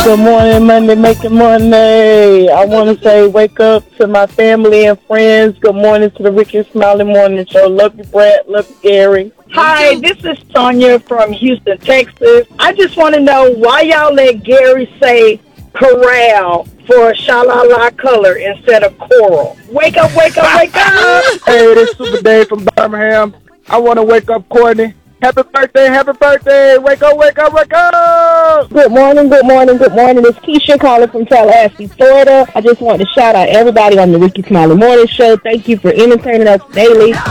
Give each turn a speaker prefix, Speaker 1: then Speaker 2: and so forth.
Speaker 1: Good morning, Monday, making Monday. I want to say wake up to my family and friends. Good morning to the Ricky Smiley Morning Show. Love you, Brett. Love you, Gary.
Speaker 2: Hi, this is Sonia from Houston, Texas. I just want to know why y'all let Gary say corral for shalala color instead of coral. Wake up, wake up, wake up.
Speaker 3: Hey, this is Super Dave from Birmingham. I want to wake up Courtney. Happy birthday, happy birthday. Wake up, wake up, wake up.
Speaker 1: Good morning, good morning, good morning. It's Keisha calling from Tallahassee, Florida. I just want to shout out everybody on the Ricky Smiley Morning Show. Thank you for entertaining us daily.